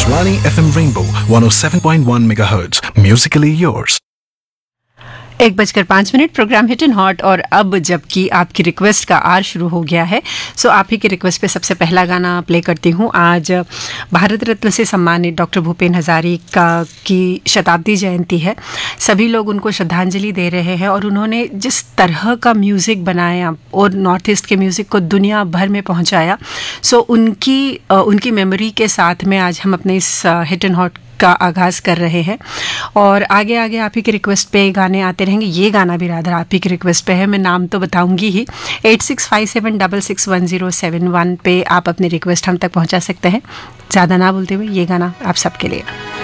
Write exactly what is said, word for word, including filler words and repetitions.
Akashvani F M Rainbow one oh seven point one megahertz. Musically yours. एक बजकर पाँच minute programme hit and hot. और अब जबकि आपकी रिक्वेस्ट का आर शुरू हो गया है, सो आप ही की रिक्वेस्ट पे सबसे पहला गाना प्ले करती हूँ। आज भारत रत्न से सम्मानित डॉक्टर भूपेन हजारिका की शताब्दी जयंती है। सभी लोग उनको श्रद्धांजलि दे रहे हैं और उन्होंने जिस तरह का म्यूज़िक बनाया और नॉर्थ ईस्ट के म्यूज़िक को दुनिया भर में पहुँचाया, सो उनकी उनकी मेमोरी के साथ में आज हम अपने इस हिट एंड हॉट का आगाज़ कर रहे हैं। और आगे आगे आप ही की रिक्वेस्ट पे गाने आते रहेंगे। ये गाना भी राधर आप ही की रिक्वेस्ट पे है, मैं नाम तो बताऊंगी ही। Eight six five seven double six one zero seven one पे आप अपनी रिक्वेस्ट हम तक पहुंचा सकते हैं। ज़्यादा ना बोलते हुए ये गाना आप सबके लिए।